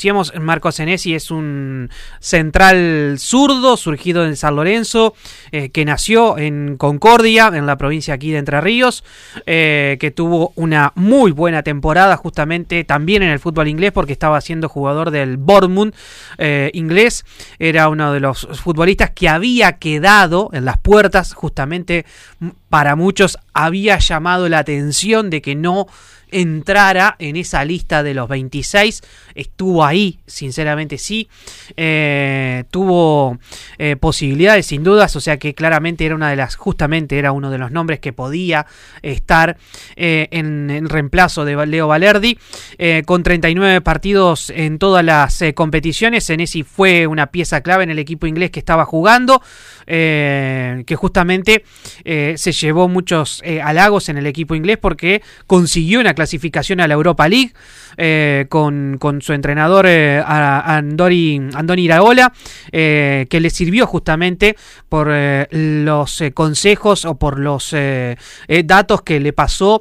decíamos, Marco Senesi es un central zurdo, surgido en San Lorenzo, que nació en Concordia, en la provincia aquí de Entre Ríos, que tuvo una muy buena temporada justamente también en el fútbol inglés, porque estaba siendo jugador del Bournemouth inglés. Era uno de los futbolistas que había quedado en las puertas, justamente para muchos había llamado la atención de que no entrara en esa lista de los 26, estuvo ahí, sinceramente sí, tuvo posibilidades sin dudas, o sea que claramente justamente era uno de los nombres que podía estar en reemplazo de Leo Valerdi, con 39 partidos en todas las competiciones. Senesi fue una pieza clave en el equipo inglés que estaba jugando, que justamente se llevó muchos halagos en el equipo inglés porque consiguió una clasificación a la Europa League con su entrenador Andoni Iraola, que le sirvió justamente por los consejos o por los datos que le pasó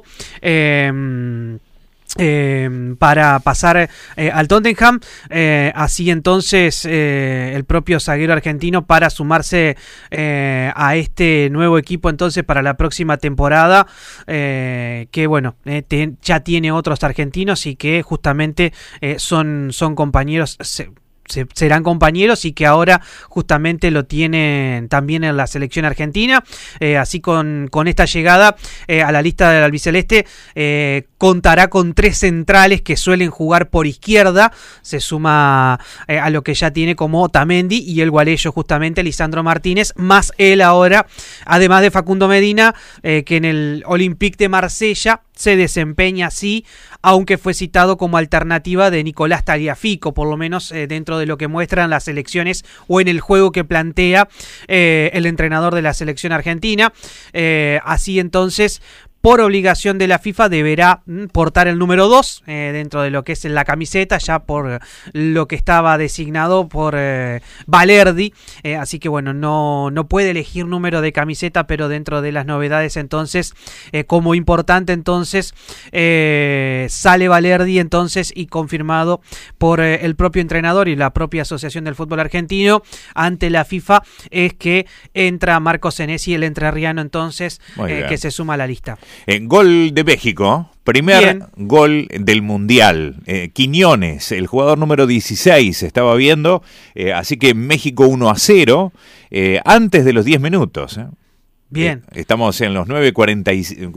para pasar al Tottenham, así entonces el propio zaguero argentino para sumarse a este nuevo equipo entonces para la próxima temporada, que bueno, ya tiene otros argentinos y que justamente son compañeros, serán compañeros y que ahora justamente lo tienen también en la selección argentina. Así con esta llegada a la lista del albiceleste, contará con 3 centrales que suelen jugar por izquierda, se suma a lo que ya tiene como Otamendi y el gualeyo justamente Lisandro Martínez, más él ahora, además de Facundo Medina, que en el Olympique de Marsella se desempeña así, aunque fue citado como alternativa de Nicolás Tagliafico, por lo menos dentro de lo que muestran las selecciones o en el juego que plantea el entrenador de la selección argentina. Así entonces, por obligación de la FIFA deberá portar el número 2 dentro de lo que es la camiseta, ya por lo que estaba designado por Valerdi, así que bueno, no puede elegir número de camiseta, pero dentro de las novedades entonces, como importante entonces, sale Valerdi entonces y confirmado por el propio entrenador y la propia Asociación del Fútbol Argentino ante la FIFA, es que entra Marco Senesi, el entrerriano entonces, que se suma a la lista. Gol de México, primer gol del Mundial. Quiñones, el jugador número 16, estaba viendo, así que México 1-0 antes de los 10 minutos. Bien. Estamos en los 9:43,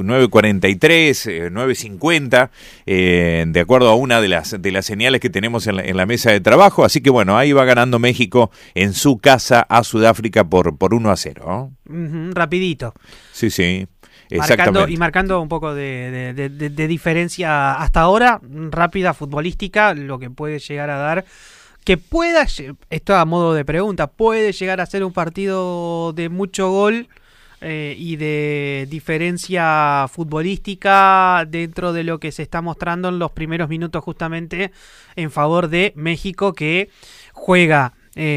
9:50, de acuerdo a una de las señales que tenemos en la mesa de trabajo. Así que bueno, ahí va ganando México en su casa a Sudáfrica por 1-0. Rapidito. Sí, sí. Marcando un poco de diferencia hasta ahora, rápida futbolística, lo que puede llegar a dar, que pueda, esto a modo de pregunta, puede llegar a ser un partido de mucho gol y de diferencia futbolística dentro de lo que se está mostrando en los primeros minutos justamente en favor de México, que juega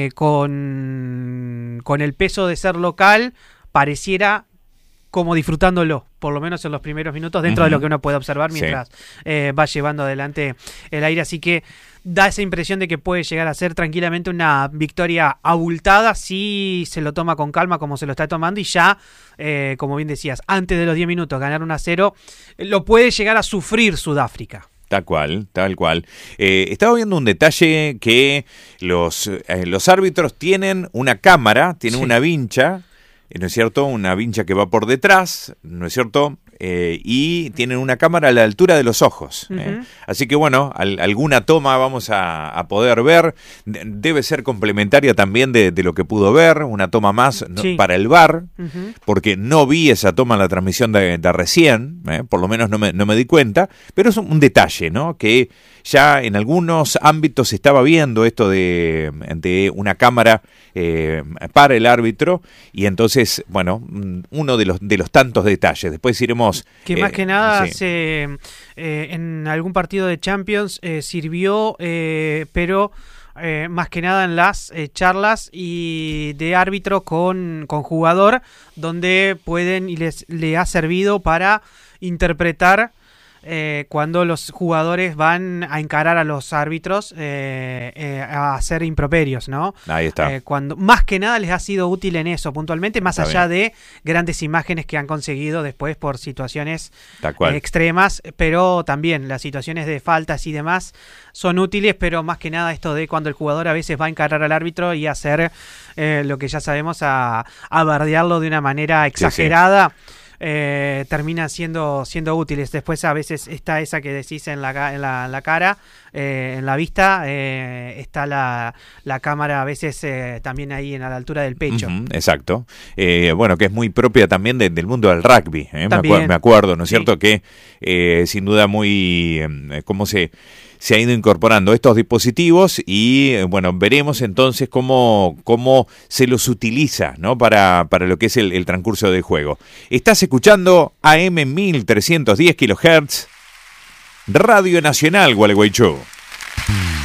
con el peso de ser local, pareciera como disfrutándolo, por lo menos en los primeros minutos, dentro de lo que uno puede observar mientras va llevando adelante el aire. Así que da esa impresión de que puede llegar a ser tranquilamente una victoria abultada si se lo toma con calma como se lo está tomando, y ya, como bien decías, antes de los 10 minutos ganar 1-0, lo puede llegar a sufrir Sudáfrica. Tal cual. Estaba viendo un detalle, que los árbitros tienen una cámara, tienen una vincha, ¿no es cierto? Una vincha que va por detrás, ¿no es cierto? Y tienen una cámara a la altura de los ojos. Así que bueno, alguna toma vamos a poder ver. Debe ser complementaria también de lo que pudo ver, una toma más para el VAR, porque no vi esa toma en la transmisión de recién, por lo menos no me di cuenta, pero es un detalle, ¿no? Que ya en algunos ámbitos se estaba viendo esto de una cámara para el árbitro, y entonces, bueno, uno de los tantos detalles. Después iremos... Que más que nada en algún partido de Champions sirvió, pero más que nada en las charlas y de árbitro con jugador, donde pueden y le ha servido para interpretar cuando los jugadores van a encarar a los árbitros a hacer improperios, ¿no? Ahí está. Cuando más que nada les ha sido útil en eso puntualmente, más Está allá de grandes imágenes que han conseguido después por situaciones extremas, pero también las situaciones de faltas y demás son útiles, pero más que nada esto de cuando el jugador a veces va a encarar al árbitro y hacer lo que ya sabemos, a bardearlo de una manera exagerada. Sí, sí. Terminan siendo útiles. Después a veces está esa que decís en la cara, en la vista, está la cámara a veces también ahí a la altura del pecho. Exacto. Bueno, que es muy propia también del mundo del rugby. Me acuerdo, ¿no es cierto? Que sin duda muy... ¿cómo se ha ido incorporando estos dispositivos? Y bueno, veremos entonces cómo se los utiliza, ¿no? para lo que es el transcurso del juego. Estás escuchando AM 1310 kHz, Radio Nacional Gualeguaychú.